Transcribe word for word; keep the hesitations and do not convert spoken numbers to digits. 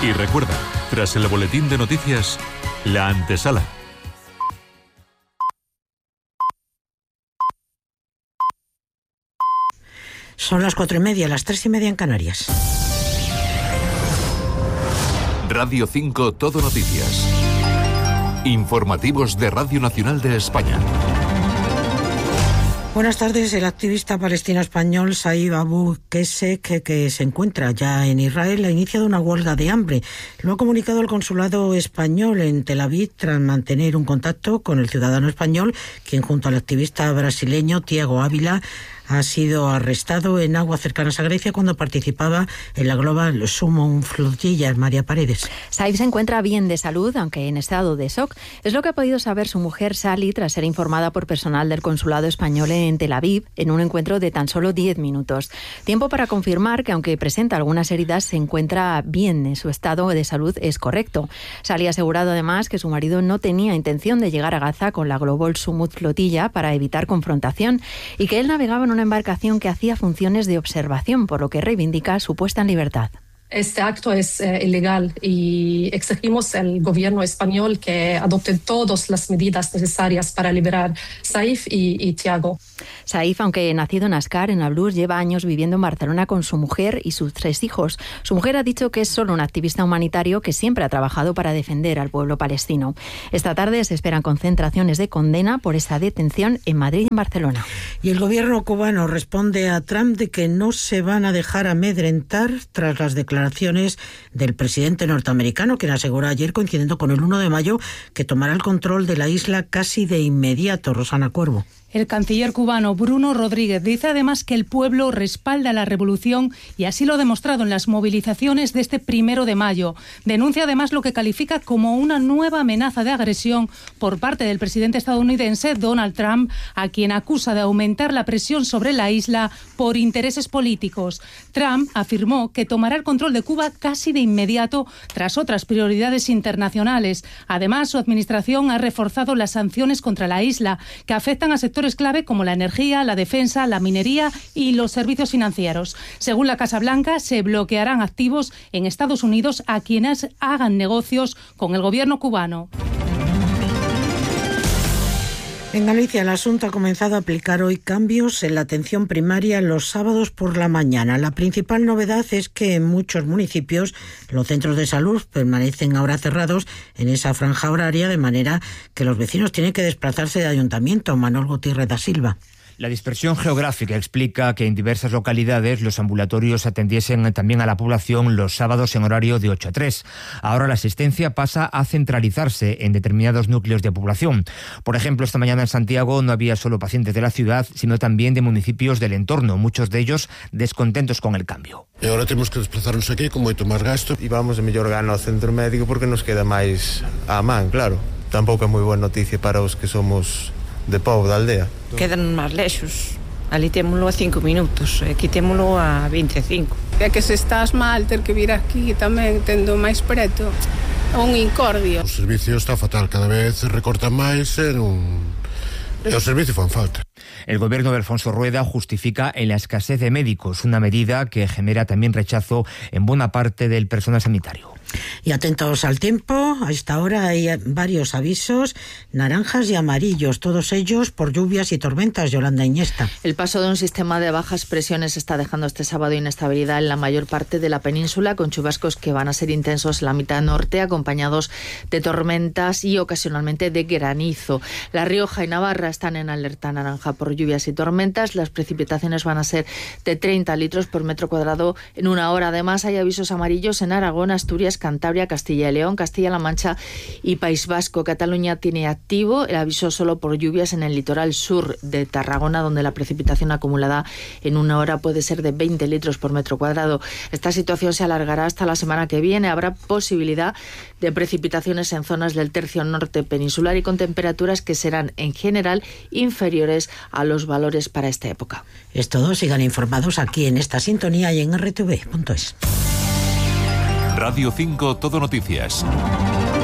Y recuerda, tras el boletín de noticias, la antesala. Son las cuatro y media, las tres y media en Canarias. Radio cinco Todo Noticias. Informativos de Radio Nacional de España. Buenas tardes. El activista palestino español Saif Abu Qussein, que, que se encuentra ya en Israel, ha iniciado una huelga de hambre. Lo ha comunicado el consulado español en Tel Aviv tras mantener un contacto con el ciudadano español, quien junto al activista brasileño Tiago Ávila ha sido arrestado en aguas cercanas a Grecia cuando participaba en la Global Summon Flotillas. María Paredes. Saif se encuentra bien de salud, aunque en estado de shock. Es lo que ha podido saber su mujer Sally tras ser informada por personal del consulado español en Tel Aviv en un encuentro de tan solo diez minutos. Tiempo para confirmar que, aunque presenta algunas heridas, se encuentra bien. Su estado de salud es correcto. Sally ha asegurado además que su marido no tenía intención de llegar a Gaza con la Global Summon Flotilla para evitar confrontación y que él navegaba en una embarcación que hacía funciones de observación, por lo que reivindica su puesta en libertad. Este acto es eh, ilegal y exigimos al gobierno español que adopte todas las medidas necesarias para liberar Saif y, y Tiago. Saif, aunque nacido en Ascar, en Nablus, lleva años viviendo en Barcelona con su mujer y sus tres hijos. Su mujer ha dicho que es solo un activista humanitario que siempre ha trabajado para defender al pueblo palestino. Esta tarde se esperan concentraciones de condena por esa detención en Madrid y en Barcelona. Y el gobierno cubano responde a Trump de que no se van a dejar amedrentar tras las declaraciones del presidente norteamericano, quien aseguró ayer, coincidiendo con el uno de mayo, que tomará el control de la isla casi de inmediato. Rosana Cuervo. El canciller cubano Bruno Rodríguez dice además que el pueblo respalda la revolución y así lo ha demostrado en las movilizaciones de este primero de mayo. Denuncia además lo que califica como una nueva amenaza de agresión por parte del presidente estadounidense Donald Trump, a quien acusa de aumentar la presión sobre la isla por intereses políticos. Trump afirmó que tomará el control de Cuba casi de inmediato tras otras prioridades internacionales. Además, su administración ha reforzado las sanciones contra la isla, que afectan a sectores clave como la energía, la defensa, la minería y los servicios financieros. Según la Casa Blanca, se bloquearán activos en Estados Unidos a quienes hagan negocios con el gobierno cubano. En Galicia, el asunto ha comenzado a aplicar hoy cambios en la atención primaria los sábados por la mañana. La principal novedad es que en muchos municipios los centros de salud permanecen ahora cerrados en esa franja horaria, de manera que los vecinos tienen que desplazarse de ayuntamiento. Manuel Gutiérrez da Silva. La dispersión geográfica explica que en diversas localidades los ambulatorios atendiesen también a la población los sábados en horario de ocho a tres. Ahora la asistencia pasa a centralizarse en determinados núcleos de población. Por ejemplo, esta mañana en Santiago no había solo pacientes de la ciudad, sino también de municipios del entorno, muchos de ellos descontentos con el cambio. E agora temos que desplazarnos aquí con moito máis gasto. E vamos a mellor gana ao centro médico porque nos queda máis á man, claro. Tampouco é moi boa noticia para os que somos de povo da aldea. Quedan máis lexos. Ali témolo a cinco minutos, aquí témolo a vinte e cinco. É que se estás mal ter que vir aquí tamén tendo máis preto, é un incordio. O servicio está fatal, cada vez recortan máis e non... E o servicio fan falta. El gobierno de Alfonso Rueda justifica en la escasez de médicos, una medida que genera también rechazo en buena parte del personal sanitario. Y atentos al tiempo, a esta hora hay varios avisos, naranjas y amarillos, todos ellos por lluvias y tormentas. Yolanda Iniesta. El paso de un sistema de bajas presiones está dejando este sábado inestabilidad en la mayor parte de la península, con chubascos que van a ser intensos en la mitad norte, acompañados de tormentas y ocasionalmente de granizo. La Rioja y Navarra están en alerta naranja por lluvias y tormentas. Las precipitaciones van a ser de treinta litros por metro cuadrado en una hora. Además, hay avisos amarillos en Aragón, Asturias, Cantabria, Castilla y León, Castilla-La Mancha y País Vasco. Cataluña tiene activo el aviso solo por lluvias en el litoral sur de Tarragona, donde la precipitación acumulada en una hora puede ser de veinte litros por metro cuadrado. Esta situación se alargará hasta la semana que viene. Habrá posibilidad de precipitaciones en zonas del tercio norte peninsular y con temperaturas que serán en general inferiores a los valores para esta época. Es todo. Sigan informados aquí en esta sintonía y en erre te ve punto es. Radio cinco Todo Noticias.